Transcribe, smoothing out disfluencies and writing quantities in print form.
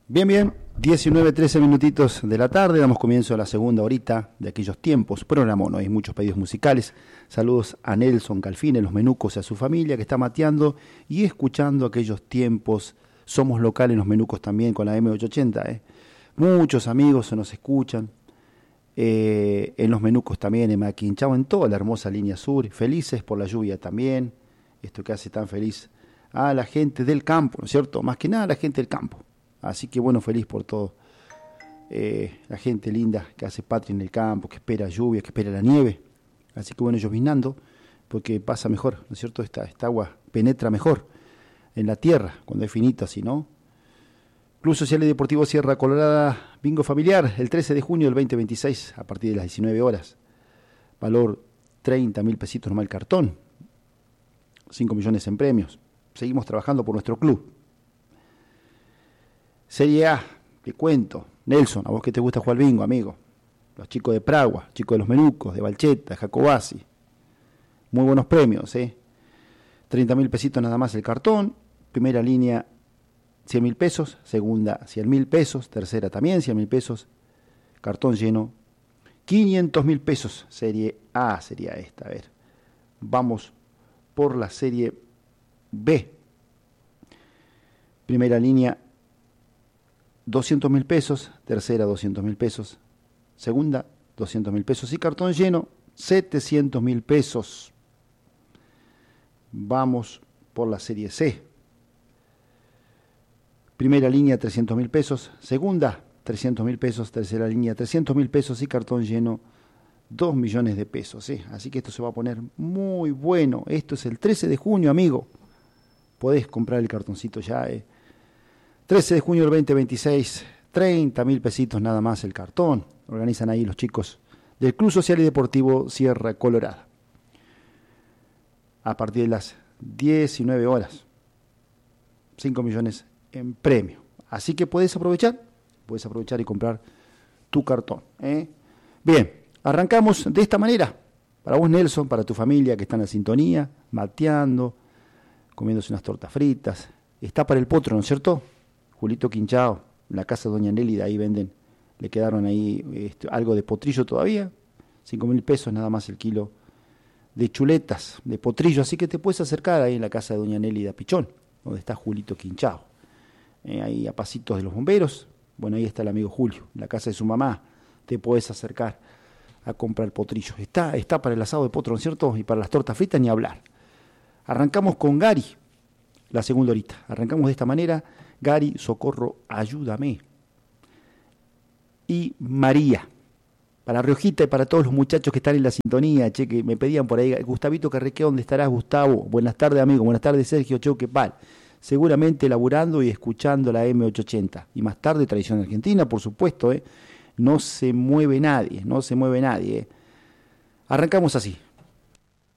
Bien, bien, 19:13 minutitos de la tarde, damos comienzo a la segunda horita de aquellos tiempos. Programón, no hay muchos pedidos musicales. Saludos a Nelson Calfine, los Menucos y a su familia que está mateando y escuchando aquellos tiempos. Somos locales los Menucos también con la M880. Muchos amigos se nos escuchan en los Menucos también, en Maquinchao, en toda la hermosa línea sur. Felices por la lluvia también, esto que hace tan feliz a la gente del campo, ¿no es cierto? Más que nada a la gente del campo. Así que bueno, feliz por todo. La gente linda que hace patria en el campo, que espera lluvia, que espera la nieve. Así que bueno, llovinando, porque pasa mejor, ¿no es cierto? Esta agua penetra mejor en la tierra, cuando es finita, así, ¿no? Club Social y Deportivo Sierra Colorada, bingo familiar, el 13 de junio del 2026, a partir de las 19 horas. Valor 30.000 pesitos normal cartón, 5 millones en premios. Seguimos trabajando por nuestro club. Serie A, te cuento, Nelson, a vos que te gusta jugar bingo, amigo. Los chicos de Pragua, chicos de los Menucos, de Valcheta, de Jacobasi. Muy buenos premios, 30.000 pesitos nada más el cartón. Primera línea, 100.000 pesos. Segunda, 100.000 pesos. Tercera también, 100.000 pesos. Cartón lleno, 500.000 pesos. Serie A sería esta, a ver. Vamos por la serie B. Primera línea, 200.000 pesos, tercera 200.000 pesos, segunda 200.000 pesos y cartón lleno 700.000 pesos. Vamos por la serie C. Primera línea 300.000 pesos, segunda 300.000 pesos, tercera línea 300.000 pesos y cartón lleno 2 millones de pesos. Así que esto se va a poner muy bueno. Esto es el 13 de junio, amigo. Podés comprar el cartoncito ya, 13 de junio del 2026, 30.000 pesitos nada más el cartón. Organizan ahí los chicos del Club Social y Deportivo Sierra Colorada. A partir de las 19 horas, 5 millones en premio. Así que puedes aprovechar y comprar tu cartón. Bien, arrancamos de esta manera. Para vos, Nelson, para tu familia que está en la sintonía, mateando, comiéndose unas tortas fritas. Está para el potro, ¿no es cierto? Julito Quinchao, la casa de Doña Nélida, ahí venden, le quedaron ahí algo de potrillo todavía, 5.000 pesos nada más el kilo de chuletas, de potrillo, así que te puedes acercar ahí en la casa de Doña Nélida Pichón, donde está Julito Quinchao, ahí a pasitos de los bomberos, bueno, ahí está el amigo Julio, en la casa de su mamá, te puedes acercar a comprar potrillo, está para el asado de potro, ¿no es cierto? Y para las tortas fritas ni hablar. Arrancamos con Gary, la segunda horita, arrancamos de esta manera. Gary, Socorro, ayúdame. Y María, para Riojita y para todos los muchachos que están en la sintonía, que me pedían por ahí, Gustavito Carrequé, ¿dónde estarás, Gustavo? Buenas tardes, amigo, buenas tardes, Sergio Choquepal. Seguramente laburando y escuchando la M880. Y más tarde, Tradición Argentina, por supuesto, no se mueve nadie. Arrancamos así.